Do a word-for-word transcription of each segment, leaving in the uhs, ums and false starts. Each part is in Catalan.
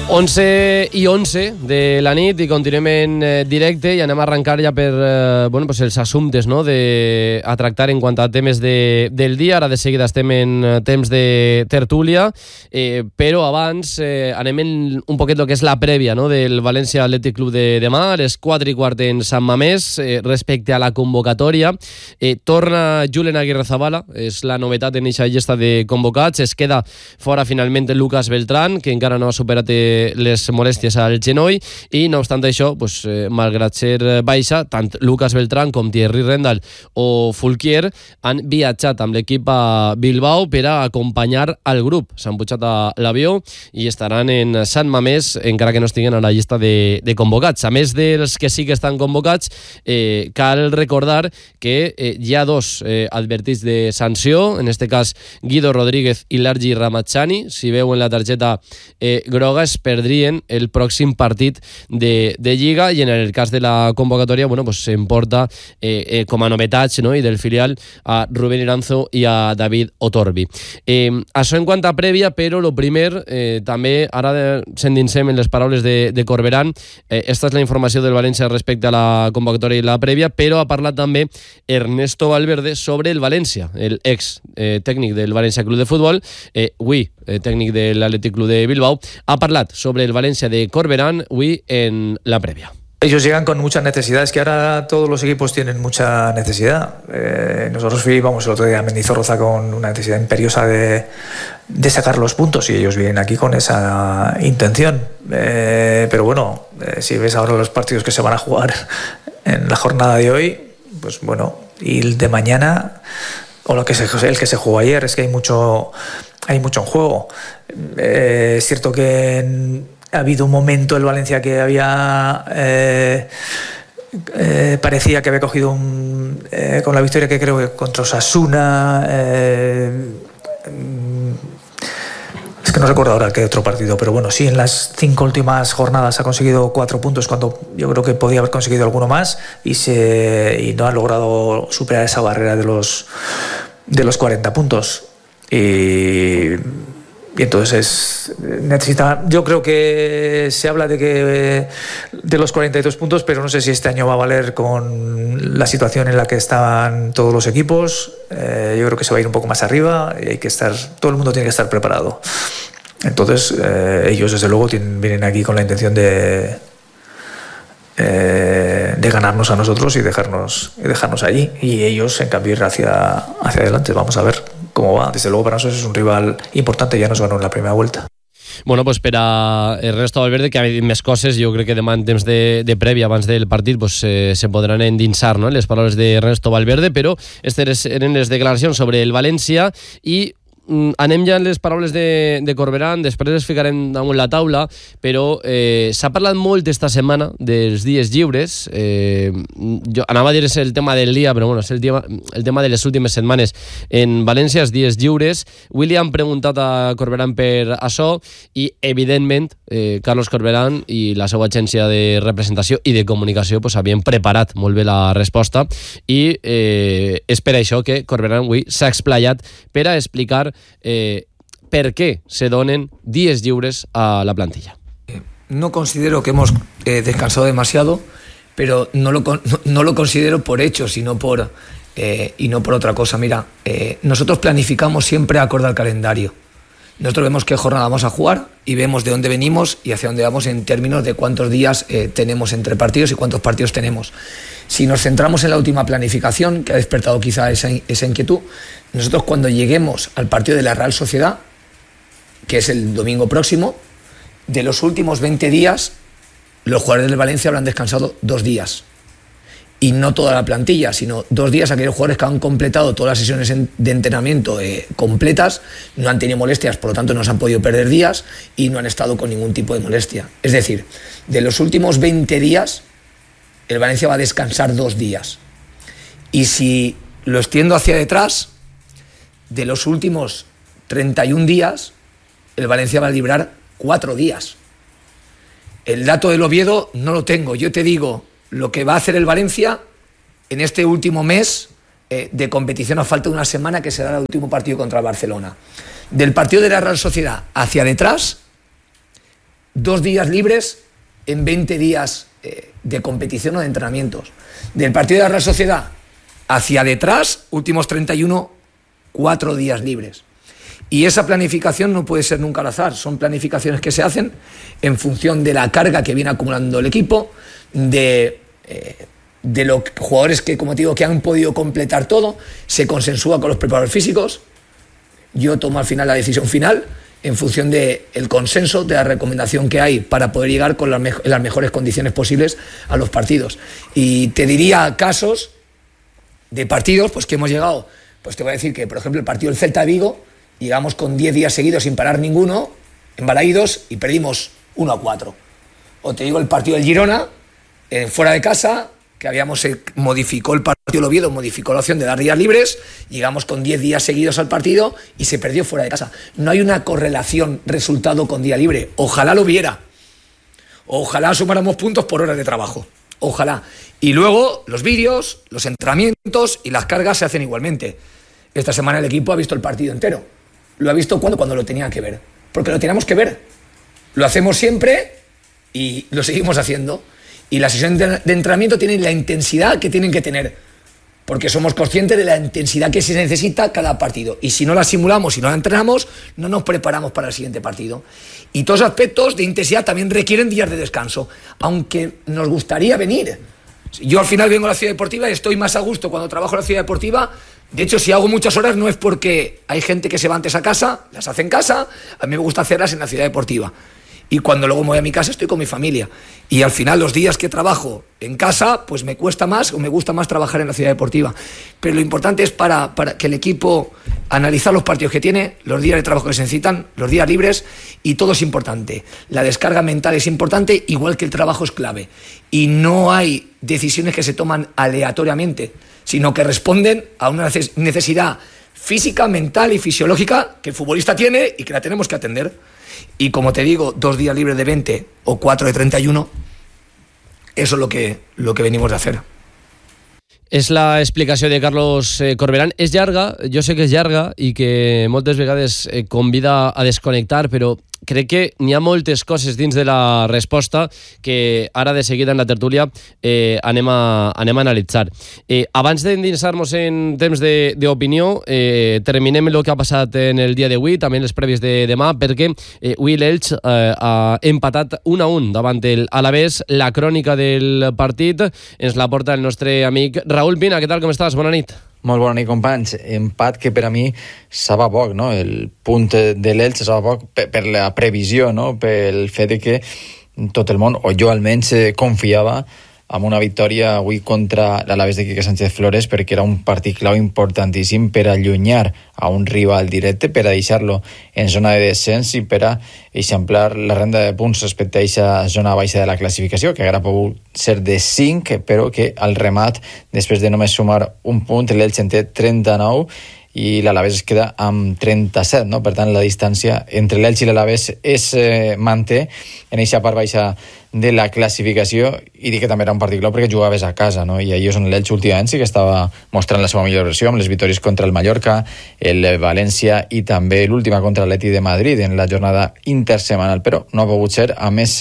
onze i onze de la nit i continuem en eh, directe i anem a arrencar ja per eh, bueno, pues els assumptes, no?, de, a tractar en quant a temes de, del dia. Ara de seguida estem en temps de tertúlia, eh, però abans eh, anem en un poquet el que és la prèvia, no?, del València Atlètic Club de demà, a les quatre i quart en Sant Mamés. Eh, respecte a la convocatòria, eh, torna Julen Aguirrezabala, és la novetat en eixa llista de convocats. Es queda fora finalment Lucas Beltrán, que encara no ha superat eh, les molèsties al genoll, i no obstant això, pues, eh, malgrat ser baixa, tant Lucas Beltrán com Thierry Rendal o Fulquier han viatjat amb l'equip a Bilbao per a acompanyar al grup. S'han pujat a l'avió i estaran en Sant Mamés, encara que no estiguen a la llista de, de convocats. A més dels que sí que estan convocats, eh, cal recordar que eh, hi ha dos eh, advertits de sanció, en este cas Guido Rodríguez i Largi Ramachani. Si veuen la targeta eh, groga, es perdrien el pròxim partit de, de Lliga, i en el cas de la convocatòria, bueno, pues s'emporta eh, eh, com a novetats, no?, i del filial a Rubén Iranzo i a David Otorbi. Eh, això en quant a prèvia, però el primer, eh, també, ara s'endinsem en les paraules de, de Corberán. Eh, esta és la informació del València respecte a la convocatòria i la prèvia, però ha parlat també Ernesto Valverde sobre el València, el ex eh, tècnic del València Club de Futbol, eh, avui eh, tècnic de l'Atlètic Club de Bilbao. Ha parlat sobre el Valencia de Corberán hoy en la previa. Ellos llegan con muchas necesidades, que ahora todos los equipos tienen mucha necesidad. Eh, nosotros vimos el otro día a Mendizorroza con una necesidad imperiosa de, de sacar los puntos, y ellos vienen aquí con esa intención. Eh, pero bueno, eh, si ves ahora los partidos que se van a jugar en la jornada de hoy, pues bueno, y el de mañana, o lo que se, el que se jugó ayer, es que hay mucho, hay mucho en juego. Eh, es cierto que en, ha habido un momento el Valencia que había eh, eh, parecía que había cogido un, eh, con la victoria que creo que contra Osasuna, eh, es que no recuerdo ahora qué otro partido, pero bueno, sí, en las cinco últimas jornadas ha conseguido cuatro puntos cuando yo creo que podía haber conseguido alguno más, y, se, y no ha logrado superar esa barrera de los, de los cuarenta puntos. Y Y entonces necesita, yo creo que se habla de que de los cuarenta y dos puntos, pero no sé si este año va a valer con la situación en la que están todos los equipos. Eh, yo creo que se va a ir un poco más arriba y hay que estar, todo el mundo tiene que estar preparado. Entonces eh, ellos desde luego tienen, vienen aquí con la intención de eh, de ganarnos a nosotros y dejarnos y dejarnos allí, y ellos en cambio ir hacia hacia adelante. Vamos a ver cómo va. Desde luego para nosotros es un rival importante, ya nos ganó en la primera vuelta. Bueno, pues per a Ernesto Valverde, que ha dit més coses, jo crec que demà en temps de, de prèvia, abans del partit, pues, eh, se podran endinsar, no?, les paraules de Ernesto Valverde, però aquestes eren les declaracions sobre el València. I anem ja en les paraules de, de Corberán, després les ficarem damunt la taula, però eh, s'ha parlat molt esta setmana dels dies lliures. Eh, jo anava a dir és el tema del dia, però bueno, és el tema, el tema de les últimes setmanes en València, els dies lliures. Avui li han preguntat a Corberán per això, i evidentment eh, Carlos Corberán i la seva agència de representació i de comunicació pues, havien preparat molt bé la resposta, i eh, és per això que Corberán avui s'ha explayat per a explicar Eh, ¿por qué se donen diez lliures a la plantilla? No considero que hemos eh, descansado demasiado, pero no lo, no, no lo considero por hecho, sino por, eh, y no por otra cosa. Mira, eh, nosotros planificamos siempre acorde al calendario. Nosotros vemos qué jornada vamos a jugar y vemos de dónde venimos y hacia dónde vamos en términos de cuántos días eh, tenemos entre partidos y cuántos partidos tenemos. Si nos centramos en la última planificación, que ha despertado quizá esa, esa inquietud, nosotros cuando lleguemos al partido de la Real Sociedad, que es el domingo próximo, de los últimos veinte días, los jugadores del Valencia habrán descansado dos días. Y no toda la plantilla, sino dos días aquellos jugadores que han completado todas las sesiones de entrenamiento eh, completas, no han tenido molestias, por lo tanto no se han podido perder días y no han estado con ningún tipo de molestia. Es decir, de los últimos veinte días, el Valencia va a descansar dos días. Y si lo extiendo hacia detrás, de los últimos treinta y un días, el Valencia va a librar cuatro días. El dato del Oviedo no lo tengo, yo te digo lo que va a hacer el Valencia en este último mes eh, de competición, a falta de una semana, que será el último partido contra el Barcelona. Del partido de la Real Sociedad hacia detrás, dos días libres en veinte días eh, de competición o de entrenamientos. Del partido de la Real Sociedad hacia detrás, últimos treinta y uno, cuatro días libres. Y esa planificación no puede ser nunca al azar, son planificaciones que se hacen en función de la carga que viene acumulando el equipo, de, eh, de los jugadores que, como te digo, que han podido completar todo, se consensúa con los preparadores físicos, yo tomo al final la decisión final en función del consenso, de la recomendación que hay para poder llegar con las, me- las mejores condiciones posibles a los partidos. Y te diría casos de partidos pues que hemos llegado, pues te voy a decir que, por ejemplo, el partido del Celta de Vigo, llegamos con diez días seguidos sin parar ninguno, en Balaídos, y perdimos uno a cuatro. O te digo el partido del Girona, eh, fuera de casa, que habíamos eh, modificó el partido del Oviedo, modificó la opción de dar días libres, llegamos con diez días seguidos al partido y se perdió fuera de casa. No hay una correlación resultado con día libre. Ojalá lo viera. Ojalá sumáramos puntos por horas de trabajo. Ojalá. Y luego los vídeos, los entrenamientos y las cargas se hacen igualmente. Esta semana el equipo ha visto el partido entero. Lo ha visto cuando, cuando lo tenía que ver. Porque lo teníamos que ver. Lo hacemos siempre y lo seguimos haciendo. Y las sesiones de, de entrenamiento tienen la intensidad que tienen que tener. Porque somos conscientes de la intensidad que se necesita cada partido. Y si no la simulamos y no la entrenamos, no nos preparamos para el siguiente partido. Y todos los aspectos de intensidad también requieren días de descanso. Aunque nos gustaría venir. Yo al final vengo a la ciudad deportiva y estoy más a gusto cuando trabajo en la ciudad deportiva. De hecho, si hago muchas horas no es porque hay gente que se va antes a casa, las hace en casa, a mí me gusta hacerlas en la ciudad deportiva. Y cuando luego me voy a mi casa estoy con mi familia. Y al final los días que trabajo en casa, pues me cuesta más o me gusta más trabajar en la ciudad deportiva. Pero lo importante es para, para que el equipo analizar los partidos que tiene, los días de trabajo que se necesitan, los días libres, y todo es importante. La descarga mental es importante, igual que el trabajo es clave. Y no hay decisiones que se toman aleatoriamente, sino que responden a una necesidad física, mental y fisiológica que el futbolista tiene y que la tenemos que atender. Y como te digo, dos días libres de veinte o cuatro de treinta y uno, eso es lo que, lo que venimos de hacer. És la explicació de Carlos Corberán. És llarga, jo sé que és llarga i que moltes vegades convida a desconnectar, però crec que n'hi ha moltes coses dins de la resposta que ara de seguida en la tertúlia eh, anem, a, anem a analitzar. Eh, abans d'endinsar-nos en temps d'opinió, eh, terminem el que ha passat en el dia d'avui, també les prèvies de demà, perquè eh, avui l'Elx eh, ha empatat un a un davant el Alavés. La crònica del partit ens la porta el nostre amic Raúl Pina. Què tal, com estàs? Bona nit. Molt bona nit, companys. Empat que per a mi saba poc, no? El punt de l'Elx saba poc per, per la previsió, no? Pel fet de que tot el món, o jo almenys, confiava amb una victòria avui contra l'Alavés de Quique Sánchez Flores, perquè era un partit clau importantíssim per allunyar a un rival directe, per a deixar-lo en zona de descens i per a eixamplar la renda de punts respecte a aquesta zona baixa de la classificació, que haguera pogut ser de cinc, però que al remat, després de només sumar un punt, l'Elx en té trenta-nou i l'Alavés es queda amb trenta-set, no? Per tant, la distància entre l'Elx i l'Alavés es eh, manté en aquesta part baixa de la classificació, i dic que també era un partit clau perquè jugaves a casa, no? I allò és on l'Elx últimament sí que estava mostrant la seva millor versió, amb les victòries contra el Mallorca, el València i també l'última contra l'Atleti de Madrid en la jornada intersemanal, però no ha pogut ser. A més,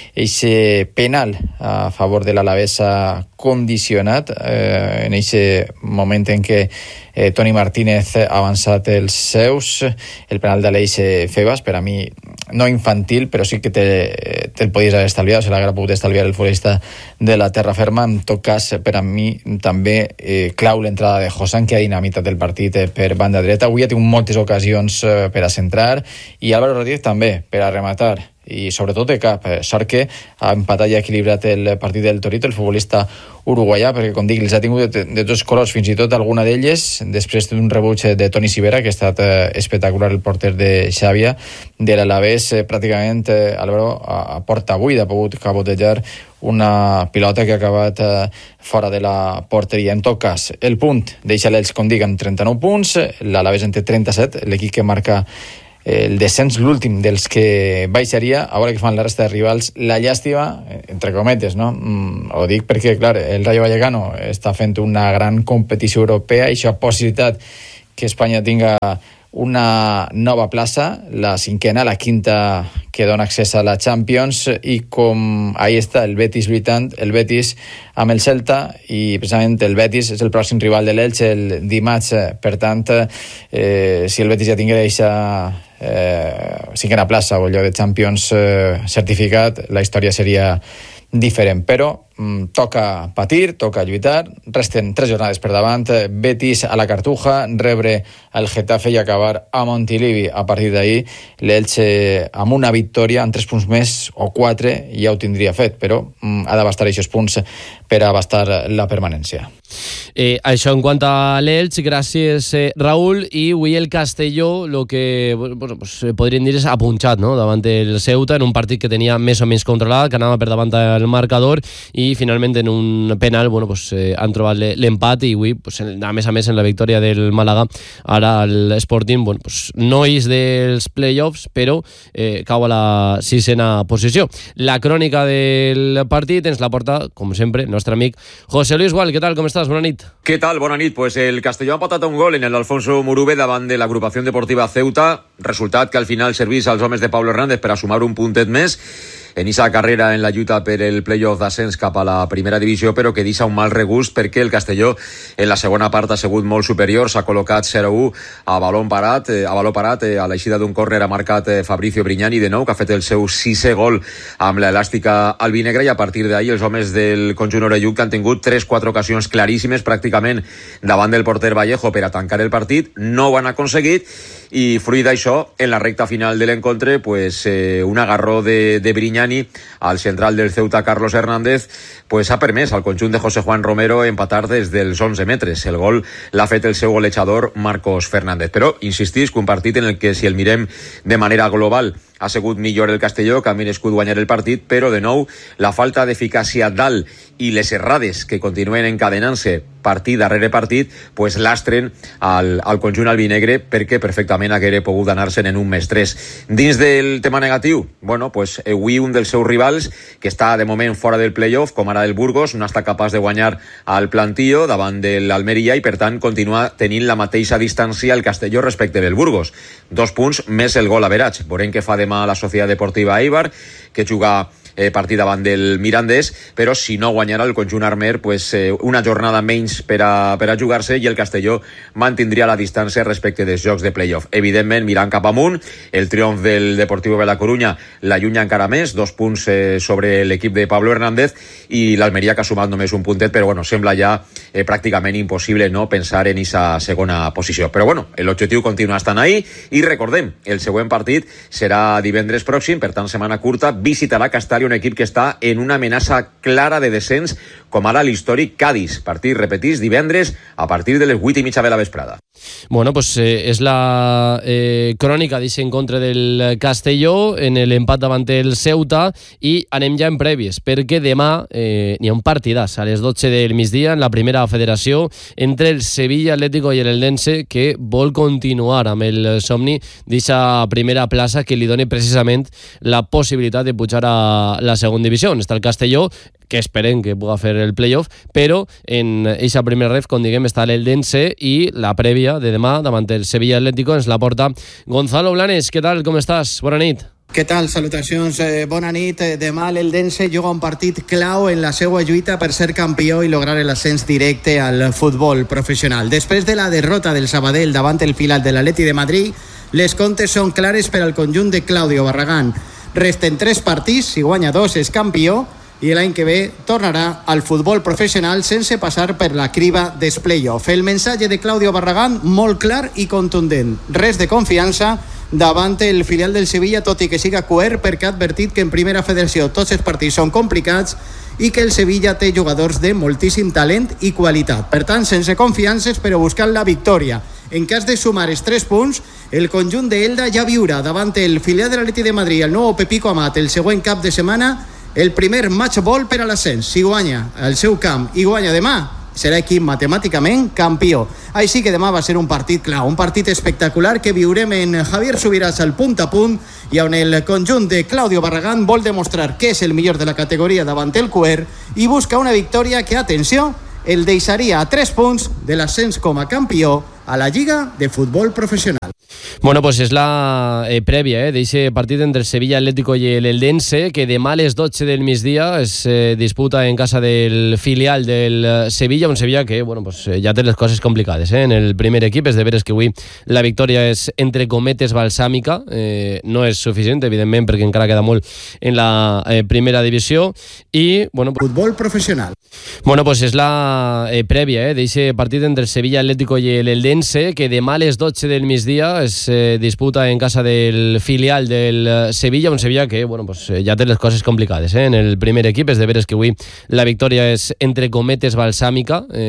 aquest penal a favor de l'Alavés ha condicionat eh, en aquest moment en què eh, Toni Martínez ha avançat els seus, el penal d'Aleix Febas, per a mi no infantil, però sí que te, te'l podies haver estalviat, se l'haguera pogut estalviar el futbolista de la terra ferma. En tot cas, per a mi també eh, clau l'entrada de Josán, que ha dinamitat el partit eh, per banda dreta. Avui ha tingut moltes ocasions eh, per a centrar, i Álvaro Rodríguez també per a rematar, i sobretot de cap. Sort que ha empatat i ha equilibrat el partit del Torito, el futbolista uruguaià, perquè, com dic, els ha tingut de, de tots colors, fins i tot alguna d'elles, després d'un rebuig de Toni Sivera, que ha estat eh, espectacular, el porter de Xàbia, de l'Alavés, eh, pràcticament eh, Álvaro a, a porta buida ha pogut cabotejar una pilota que ha acabat eh, fora de la porteria. En tot cas, el punt deixa l'Elx, com dic, amb trenta-nou punts, l'Alavés en té trenta-set, l'equip que marca el descens, l'últim dels que baixaria. A veure què fan la resta de rivals. La llàstima, entre cometes, no? Mm, ho dic perquè, clar, el Rayo Vallecano està fent una gran competició europea i això ha possibilitat que Espanya tinga una nova plaça, la cinquena, la quinta que dona accés a la Champions, i com ahí està el Betis lluitant, el Betis amb el Celta, i precisament el Betis és el pròxim rival de l'Elche el dimarts. Per tant, eh, si el Betis ja tingués aquesta eh, cinquena plaça o allò de Champions eh, certificat, la història seria diferent, però mm, toca patir, toca lluitar, resten tres jornades per davant, Betis a la Cartuja, rebre el Getafe i acabar a Montilivi. A partir d'ahir, l'Elche amb una victòria, en tres punts més o quatre, ja ho tindria fet, però mm, ha d'abastar aquests punts per abastar la permanència. Eh, això en quant a l'Elche, gràcies eh, Raúl, i avui el Castelló lo que bueno, pues, podríem dir és apunxat, no?, davant el Ceuta en un partit que tenia més o menys controlat, que anava per davant el marcador, i finalment en un penal bueno, pues, eh, han trobat l'empat, i avui pues, a més a més en la victòria del Màlaga, ara l'Sporting bueno, pues, no és dels play-offs, però eh, cau a la sisena posició. La crònica del partit ens la porta, com sempre, el nostre amic José Luis Gual. Què tal, com estàs? Bona nit. ¿Qué tal? Buena nit. Pues el Castelló ha empatat un gol en el Alfonso Murube davant de l'agrupació deportiva Ceuta, resultat que al final servís als homes de Pablo Hernández per a sumar un puntet més en esa carrera en la lluita per el playoff d'ascens cap a la primera divisió, però que deixa un mal regust perquè el Castelló en la segona part ha sigut molt superior, s'ha col·locat zero a u a baló parat, a baló parat, a l'eixida d'un córner ha marcat Fabricio Brignani de nou, que ha fet el seu sisè gol amb l'elàstica albinegra, i a partir d'ahir els homes del conjunt orelluc que han tingut tres quatre ocasions claríssimes pràcticament davant del porter Vallejo per a tancar el partit, no ho han aconseguit, i fruit d'això, en la recta final de l'encontre, pues, eh, un agarró de, de Brignani al central del Ceuta, Carlos Hernández, pues, ha permès al conjunt de José Juan Romero empatar des dels onze metres. El gol l'ha fet el seu golejador Marcos Fernández. Però insistís que un partit en el que, si el mirem de manera global, ha sigut millor el Castelló, que ha merescut guanyar el partit, però de nou la falta d'eficàcia dalt i les errades que continuen encadenant-se partit darrere partit, pues lastren al, al conjunt albinegre, perquè perfectament haguera pogut anar-se'n en un més tres. Dins del tema negatiu, bueno, pues avui un dels seus rivals, que està de moment fora del playoff, com ara el Burgos, no està capaç de guanyar al Plantillo davant de l'Almeria, i per tant continua tenint la mateixa distància el Castelló respecte del Burgos. Dos punts més el gol average. Veurem què fa demà la Societat Deportiva Eibar, que juga eh, partit davant del Mirandés, però si no guanyarà el conjunt armer, pues, eh, una jornada menys per a, per a jugar-se, i el Castelló mantindria la distància respecte dels jocs de playoff. Evidentment, mirant cap amunt, el triomf del Deportivo de la Coruña l'allunya encara més, dos punts eh, sobre l'equip de Pablo Hernández, i l'Almeria, que ha sumat només un puntet, però bueno, sembla ja eh, pràcticament impossible no pensar en aquesta segona posició. Però bueno, l'objectiu continua estant ahí, i recordem, el següent partit serà divendres pròxim, per tant setmana curta, visitarà Castalla, un equip que està en una amenaça clara de descens, com ara l'històric Cádiz. Partit, repetís, divendres a partir de les vuit i mitja de la vesprada. Bueno, pues eh, és la eh, crònica d'aquest encontre del Castelló en l'empat davant el Ceuta, i anem ja en prèvies, perquè demà eh, n'hi ha un partidàs a les dotze del migdia en la primera federació entre el Sevilla Atlético i l'Eldense, que vol continuar amb el somni d'aquesta primera plaça que li doni precisament la possibilitat de pujar a la segona divisió. Està el Castelló, que esperem que pugui fer el playoff, però en aquesta primera ref, com diguem, està l'Eldense, i la prèvia de demà davant el Sevilla Atlético ens la porta Gonzalo Blanes. Què tal, com estàs? Bona nit. Què tal? Salutacions, eh, bona nit. Demà l'Eldense juga un partit clau en la seva lluita per ser campió i lograr l'ascens directe al futbol professional. Després de la derrota del Sabadell davant el filial de l'Atleti de Madrid, les comptes són clares per al conjunt de Claudio Barragán. Resten tres partits, si guanya dos és campió, i l'any que ve tornarà al futbol professional sense passar per la criba dels play-off. El missatge de Claudio Barragán molt clar i contundent. Res de confiança davant el filial del Sevilla, tot i que siga coer, perquè ha advertit que en primera federació tots els partits són complicats i que el Sevilla té jugadors de moltíssim talent i qualitat. Per tant, sense confiances, però buscant la victòria. En cas de sumar els tres punts, el conjunt d'Elda ja viurà davant el filial de l'Atleti de Madrid, el nou Pepico Amat, el següent cap de setmana, el primer match ball per a l'ascens. Si guanya el seu camp i guanya demà, serà equip matemàticament campió. Així que demà va ser un partit clau, un partit espectacular que viurem en Javier Subirats al punt a punt, i on el conjunt de Claudio Barragán vol demostrar que és el millor de la categoria davant el Cuer i busca una victòria que, atenció, el deixaria a tres punts de l'ascens com a campió a la Lliga de Futbol Professional. Bueno, pues és la eh, prèvia eh, d'aquest partit entre el Sevilla Atlético i l'Eldense, que demà a les dotze del migdia es eh, disputa en casa del filial del Sevilla, un Sevilla que bueno, pues, eh, ja té les coses complicades eh, en el primer equip. És de veres que avui la victòria és, entre cometes, balsàmica. Eh, no és suficient, evidentment, perquè encara queda molt en la eh, primera divisió. I, bueno, pues, Futbol Professional. Bueno, pues és la eh, prèvia eh, d'aquest partit entre el Sevilla Atlético i l'Eldense, que demà a les dotze del migdia es eh, disputa en casa del filial del Sevilla, un Sevilla que bueno, pues, eh, ja té les coses complicades eh, en el primer equip. És de veres que avui la victòria és, entre cometes, balsàmica. Eh,